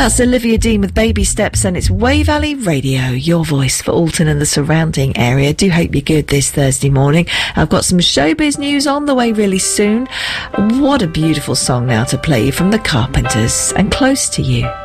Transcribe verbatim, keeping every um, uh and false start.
That's Olivia Dean with Baby Steps, and it's Way Valley Radio, your voice for Alton and the surrounding area. Do hope you're good this Thursday morning. I've got some showbiz news on the way really soon. What a beautiful song now to play from the Carpenters, and Close to You.